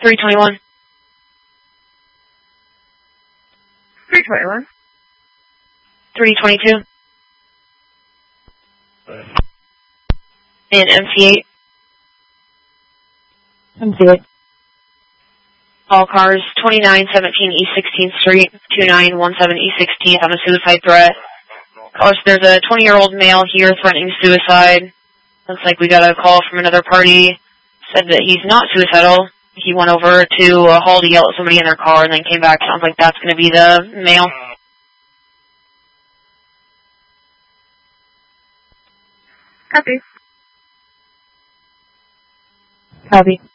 321. 321. 322. And MC8. MC8. All cars, 2917 East 16th Street, 2917 East 16th on a suicide threat. Cars, there's a 20-year-old male here threatening suicide. Looks like we got a call from another party. Said that he's not suicidal. He went over to a hall to yell at somebody in their car and then came back. Sounds like that's going to be the male. Copy. Copy.